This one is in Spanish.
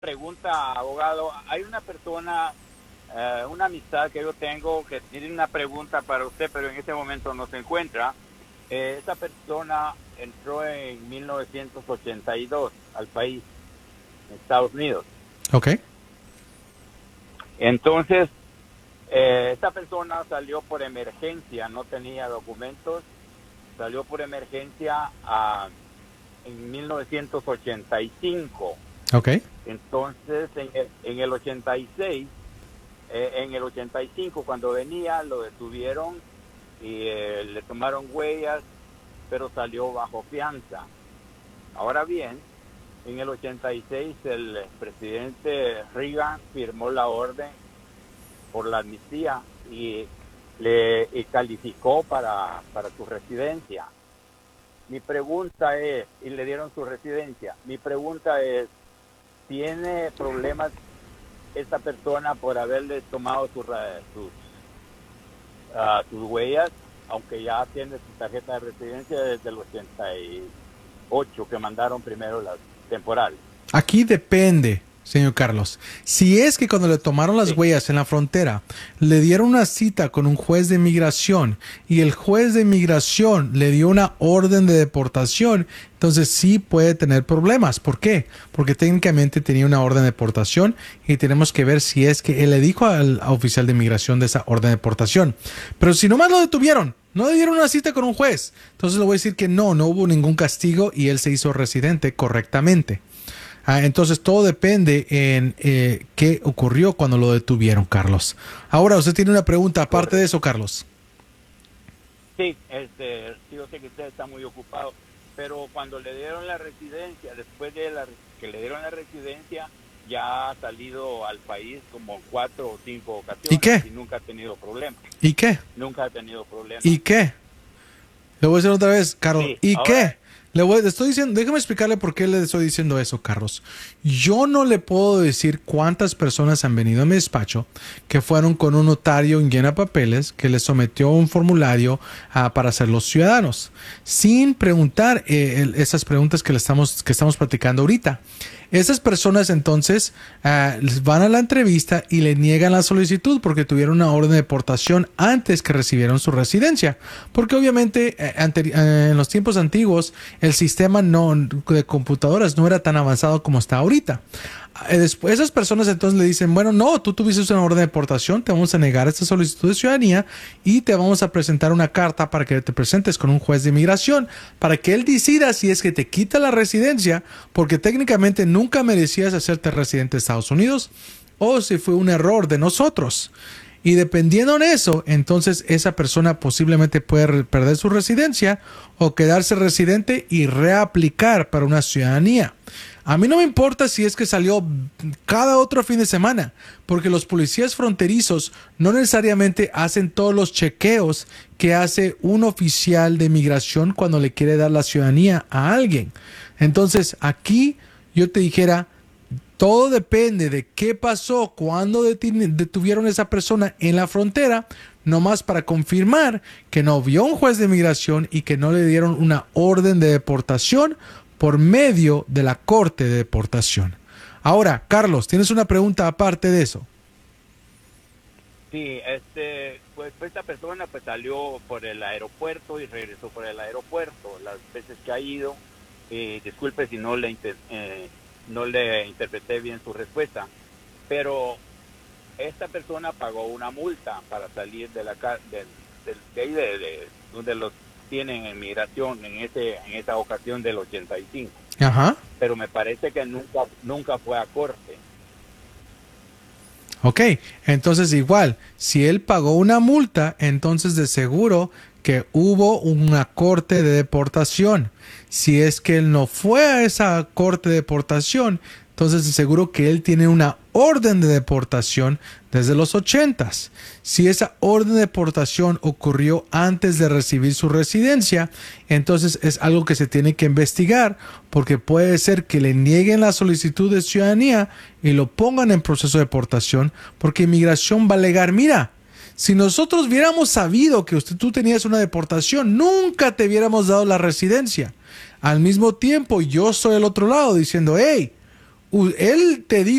Pregunta, abogado. Hay una persona, una amistad que yo tengo que tiene una pregunta para usted, pero en este momento no se encuentra. Esa persona entró en 1982 al país, en Estados Unidos. Ok. Entonces, esta persona salió por emergencia, no tenía documentos, salió por emergencia en 1985. Ok. Entonces, en el 86, en el 85, cuando venía, lo detuvieron y le tomaron huellas, pero salió bajo fianza. Ahora bien, en el 86, el presidente Reagan firmó la orden por la amnistía y le calificó para su residencia. Mi pregunta es, y le dieron su residencia, mi pregunta es, ¿tiene problemas esta persona por haberle tomado sus huellas, aunque ya tiene su tarjeta de residencia desde el 88 que mandaron primero las temporales? Aquí depende, señor Carlos. Si es que cuando le tomaron las huellas en la frontera, le dieron una cita con un juez de inmigración y el juez de inmigración le dio una orden de deportación, entonces sí puede tener problemas. ¿Por qué? Porque técnicamente tenía una orden de deportación y tenemos que ver si es que él le dijo al oficial de inmigración de esa orden de deportación. Pero si nomás lo detuvieron, no le dieron una cita con un juez, entonces le voy a decir que no hubo ningún castigo y él se hizo residente correctamente. Entonces todo depende en qué ocurrió cuando lo detuvieron, Carlos. Ahora, usted tiene una pregunta aparte de eso, Carlos. Sí, yo sé que usted está muy ocupado, pero cuando le dieron la residencia, después de que le dieron la residencia, ya ha salido al país como 4 o 5 ocasiones. ¿Y qué? Y nunca ha tenido problemas. ¿Y qué? Nunca ha tenido problemas. ¿Y qué? Le voy a decir otra vez, Carlos. Sí, ¿Y ahora, qué? Le estoy diciendo, déjame explicarle por qué le estoy diciendo eso, Carlos. Yo no le puedo decir cuántas personas han venido a mi despacho que fueron con un notario en llena papeles que les sometió un formulario para ser los ciudadanos, sin preguntar esas preguntas que estamos platicando ahorita. Esas personas entonces van a la entrevista y le niegan la solicitud porque tuvieron una orden de deportación antes que recibieron su residencia. Porque obviamente en los tiempos antiguos el sistema de computadoras no era tan avanzado como está ahorita. Después, esas personas entonces le dicen, bueno, no, tú tuviste una orden de deportación, te vamos a negar esta solicitud de ciudadanía y te vamos a presentar una carta para que te presentes con un juez de inmigración para que él decida si es que te quita la residencia porque técnicamente nunca merecías hacerte residente de Estados Unidos o si fue un error de nosotros. Y dependiendo de eso, entonces esa persona posiblemente puede perder su residencia o quedarse residente y reaplicar para una ciudadanía. A mí no me importa si es que salió cada otro fin de semana, porque los policías fronterizos no necesariamente hacen todos los chequeos que hace un oficial de inmigración cuando le quiere dar la ciudadanía a alguien. Entonces, aquí yo te dijera, todo depende de qué pasó cuando detuvieron a esa persona en la frontera, nomás para confirmar que no vio un juez de inmigración y que no le dieron una orden de deportación por medio de la corte de deportación. Ahora, Carlos, ¿tienes una pregunta aparte de eso? Sí, pues esta persona pues salió por el aeropuerto y regresó por el aeropuerto las veces que ha ido. Disculpe si no le interpreté bien su respuesta, pero esta persona pagó una multa para salir de ahí de donde los tienen en migración en esa ocasión del 85. Ajá. Pero me parece que nunca fue a corte. Ok, entonces igual, si él pagó una multa, entonces de seguro que hubo una corte de deportación. Si es que él no fue a esa corte de deportación, entonces de seguro que él tiene una orden de deportación desde los 80s. Si esa orden de deportación ocurrió antes de recibir su residencia, entonces es algo que se tiene que investigar porque puede ser que le nieguen la solicitud de ciudadanía y lo pongan en proceso de deportación porque inmigración va a alegar, mira, si nosotros hubiéramos sabido que tú tenías una deportación, nunca te hubiéramos dado la residencia. Al mismo tiempo, yo soy al otro lado diciendo, hey, él te dijo